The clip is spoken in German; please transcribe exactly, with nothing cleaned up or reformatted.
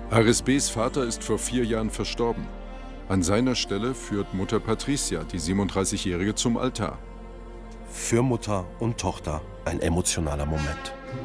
Ares B's Vater ist vor vier Jahren verstorben. An seiner Stelle führt Mutter Patricia, die siebenunddreißigjährige, zum Altar. Für Mutter und Tochter ein emotionaler Moment.